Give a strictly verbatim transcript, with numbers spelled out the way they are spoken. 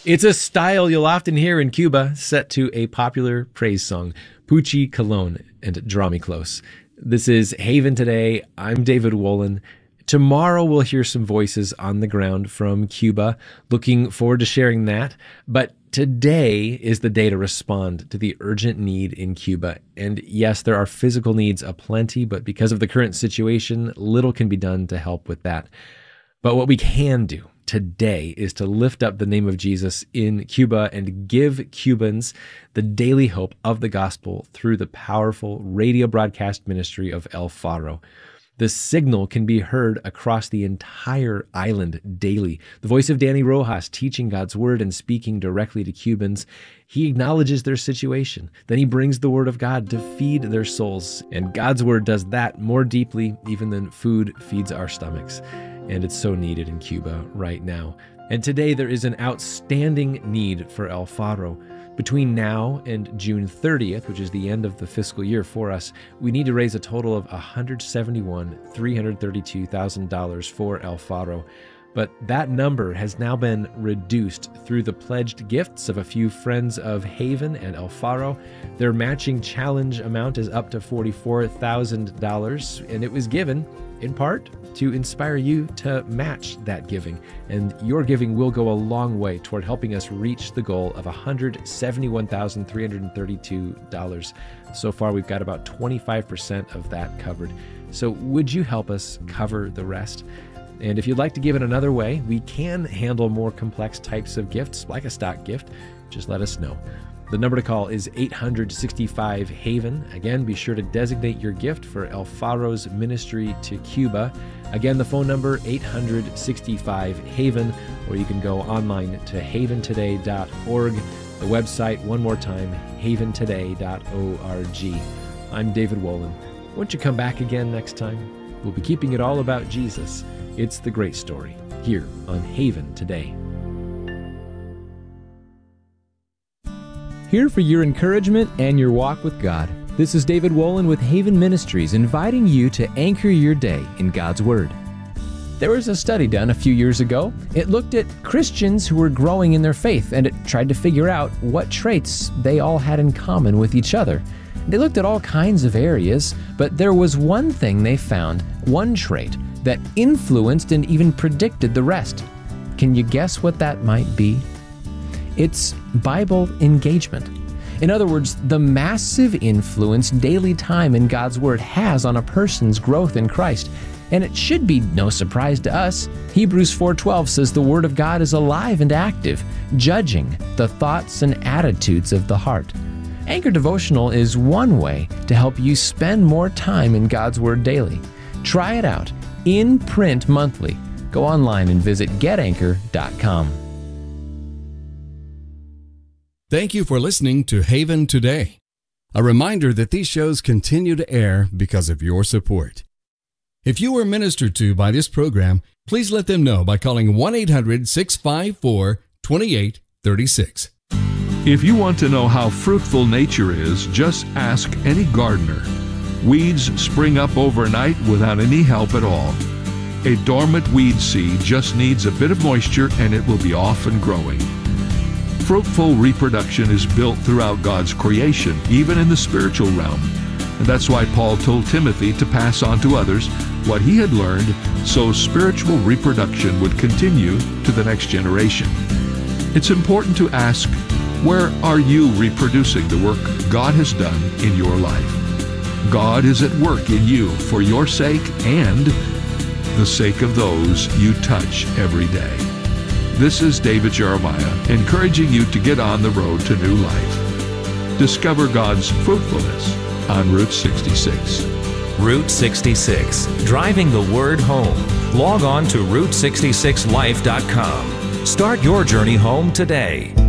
It's a style you'll often hear in Cuba, set to a popular praise song, Puchi Colon and Draw Me Close. This is Haven Today. I'm David Wolin. Tomorrow we'll hear some voices on the ground from Cuba. Looking forward to sharing that. But today is the day to respond to the urgent need in Cuba. And yes, there are physical needs aplenty, but because of the current situation, little can be done to help with that. But what we can do today is to lift up the name of Jesus in Cuba and give Cubans the daily hope of the gospel through the powerful radio broadcast ministry of El Faro. The signal can be heard across the entire island daily. The voice of Danny Rojas teaching God's word and speaking directly to Cubans. He acknowledges their situation. Then he brings the word of God to feed their souls. And God's word does that more deeply even than food feeds our stomachs. And it's so needed in Cuba right now. And today there is an outstanding need for El Faro. Between now and June thirtieth, which is the end of the fiscal year for us, we need to raise a total of one hundred seventy-one thousand three hundred thirty-two dollars for El Faro. But that number has now been reduced through the pledged gifts of a few friends of Haven and El Faro. Their matching challenge amount is up to forty-four thousand dollars, and it was given in part to inspire you to match that giving. And your giving will go a long way toward helping us reach the goal of one hundred seventy-one thousand three hundred thirty-two dollars. So far, we've got about twenty-five percent of that covered. So would you help us cover the rest? And if you'd like to give it another way, we can handle more complex types of gifts, like a stock gift. Just let us know. The number to call is eight hundred sixty-five Haven. Again, be sure to designate your gift for El Faro's ministry to Cuba. Again, the phone number, eight hundred sixty-five Haven, or you can go online to haven today dot org. The website, one more time, haven today dot org. I'm David Wolin. Won't you come back again next time? We'll be keeping it all about Jesus. It's the great story, here on Haven Today. Here for your encouragement and your walk with God. This is David Wolin with Haven Ministries, inviting you to anchor your day in God's Word. There was a study done a few years ago. It looked at Christians who were growing in their faith, and it tried to figure out what traits they all had in common with each other. They looked at all kinds of areas, but there was one thing they found, one trait, that influenced and even predicted the rest. Can you guess what that might be? It's Bible engagement. In other words, the massive influence daily time in God's Word has on a person's growth in Christ. And it should be no surprise to us. Hebrews four twelve says the Word of God is alive and active, judging the thoughts and attitudes of the heart. Anchor Devotional is one way to help you spend more time in God's Word daily. Try it out in print monthly. Go online and visit get anchor dot com. Thank you for listening to Haven Today. A reminder that these shows continue to air because of your support. If you were ministered to by this program, please let them know by calling one eight hundred six five four two eight three six. If you want to know how fruitful nature is, just ask any gardener. Weeds spring up overnight without any help at all. A dormant weed seed just needs a bit of moisture and it will be off and growing. Fruitful reproduction is built throughout God's creation, even in the spiritual realm. And that's why Paul told Timothy to pass on to others what he had learned, so spiritual reproduction would continue to the next generation. It's important to ask, where are you reproducing the work God has done in your life? God is at work in you for your sake and the sake of those you touch every day. This is David Jeremiah, encouraging you to get on the road to new life. Discover God's fruitfulness on Route sixty-six. Route sixty-six, driving the word home. Log on to route sixty-six life dot com. Start your journey home today.